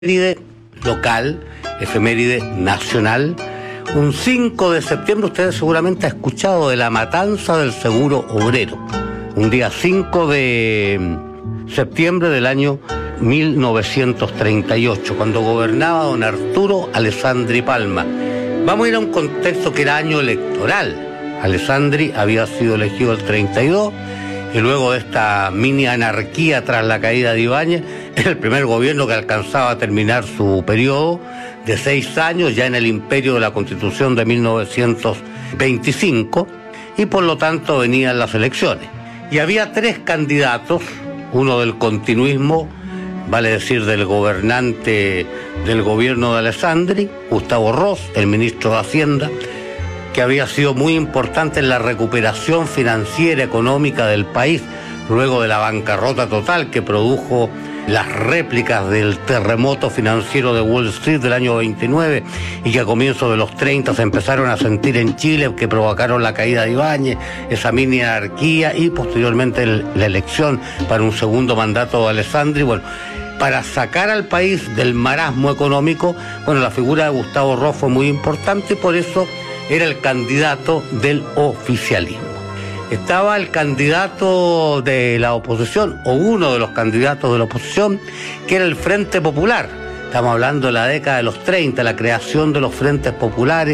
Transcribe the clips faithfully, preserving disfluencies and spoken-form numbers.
efeméride local, efeméride nacional. Un cinco de septiembre, ustedes seguramente han escuchado de la matanza del Seguro Obrero. Un día cinco de septiembre del año mil novecientos treinta y ocho, cuando gobernaba don Arturo Alessandri Palma. Vamos a ir a un contexto que era año electoral. Alessandri había sido elegido el treinta y dos, y luego de esta mini anarquía tras la caída de Ibáñez, era el primer gobierno que alcanzaba a terminar su periodo de seis años ya en el imperio de la Constitución de mil novecientos veinticinco, y por lo tanto venían las elecciones. Y había tres candidatos, uno del continuismo, vale decir del gobernante del gobierno de Alessandri, Gustavo Ros, el ministro de Hacienda, que había sido muy importante en la recuperación financiera económica del país luego de la bancarrota total que produjo las réplicas del terremoto financiero de Wall Street del año veintinueve, y que a comienzos de los treinta se empezaron a sentir en Chile, que provocaron la caída de Ibáñez, esa mini anarquía y posteriormente el, la elección para un segundo mandato de Alessandri. Bueno, para sacar al país del marasmo económico, bueno, la figura de Gustavo Ros fue muy importante, y por eso era el candidato del oficialismo. Estaba el candidato de la oposición, o uno de los candidatos de la oposición, que era el Frente Popular. Estamos hablando de la década de los treinta, la creación de los frentes populares,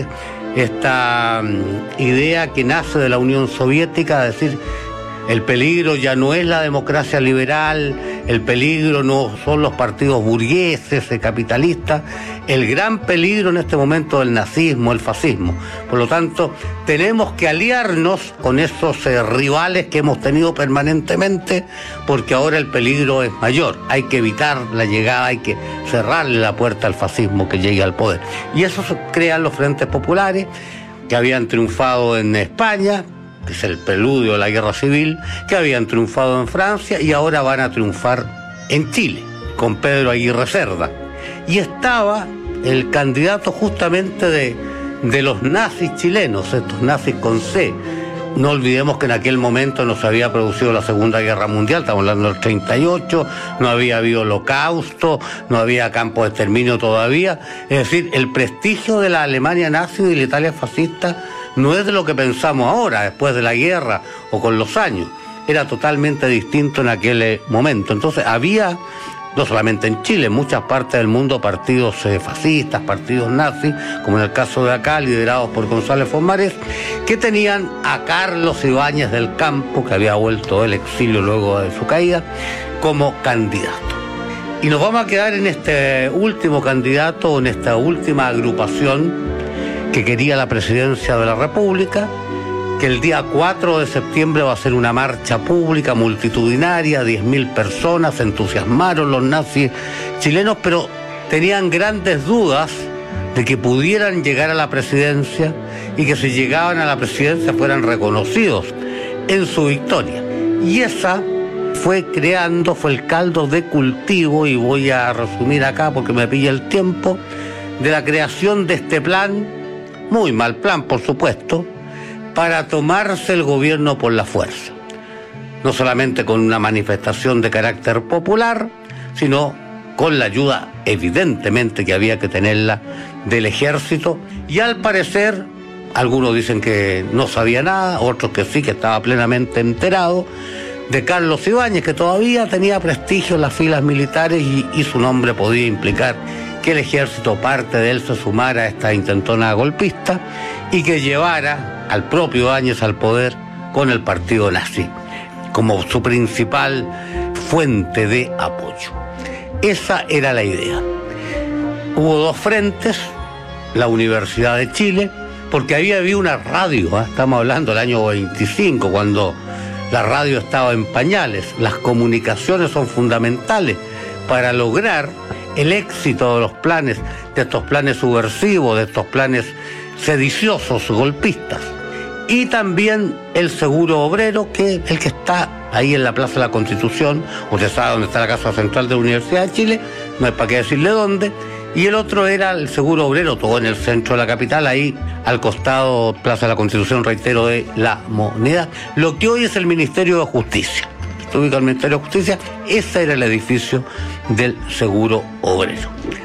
esta um, idea que nace de la Unión Soviética, de decir, el peligro ya no es la democracia liberal, el peligro no son los partidos burgueses, capitalistas, el gran peligro en este momento del nazismo, el fascismo. Por lo tanto, tenemos que aliarnos con esos eh, rivales que hemos tenido permanentemente, porque ahora el peligro es mayor. Hay que evitar la llegada, hay que cerrarle la puerta al fascismo que llegue al poder. Y eso se crean los frentes populares, que habían triunfado en España, que es el preludio de la guerra civil, que habían triunfado en Francia y ahora van a triunfar en Chile, con Pedro Aguirre Cerda. Y estaba el candidato justamente de, de los nazis chilenos, estos nazis con C. No olvidemos que en aquel momento no se había producido la Segunda Guerra Mundial, estamos hablando del treinta y ocho, no había habido holocausto, no había campo de exterminio todavía. Es decir, el prestigio de la Alemania nazi y de la Italia fascista no es de lo que pensamos ahora, después de la guerra o con los años. Era totalmente distinto en aquel momento. Entonces había, no solamente en Chile, en muchas partes del mundo, partidos eh, fascistas, partidos nazis, como en el caso de acá, liderados por González Fomarés, que tenían a Carlos Ibáñez del Campo, que había vuelto del exilio luego de su caída, como candidato. Y nos vamos a quedar en este último candidato, en esta última agrupación que quería la presidencia de la República, que el día cuatro de septiembre va a ser una marcha pública multitudinaria, diez mil personas, se entusiasmaron los nazis chilenos, pero tenían grandes dudas de que pudieran llegar a la presidencia y que si llegaban a la presidencia fueran reconocidos en su victoria. Y esa fue creando, fue el caldo de cultivo, y voy a resumir acá porque me pilla el tiempo, de la creación de este plan, muy mal plan por supuesto, para tomarse el gobierno por la fuerza. No solamente con una manifestación de carácter popular, sino con la ayuda, evidentemente que había que tenerla, del ejército. Y al parecer, algunos dicen que no sabía nada, otros que sí, que estaba plenamente enterado, de Carlos Ibáñez, que todavía tenía prestigio en las filas militares y, y su nombre podía implicar que el ejército, parte de él, se sumara a esta intentona golpista y que llevara al propio Ibáñez al poder con el partido nazi como su principal fuente de apoyo. Esa era la idea. Hubo dos frentes, la Universidad de Chile, porque había habido una radio, ¿eh? Estamos hablando del año veinticinco, cuando la radio estaba en pañales. Las comunicaciones son fundamentales para lograr el éxito de los planes, de estos planes subversivos, de estos planes sediciosos, golpistas. Y también el Seguro Obrero, que es el que está ahí en la Plaza de la Constitución. Usted sabe dónde está la Casa Central de la Universidad de Chile, no hay para qué decirle dónde. Y el otro era el Seguro Obrero, todo en el centro de la capital, ahí al costado, Plaza de la Constitución, reitero, de La Moneda, lo que hoy es el Ministerio de Justicia. se ubica el Ministerio de Justicia, ese era el edificio del Seguro Obrero.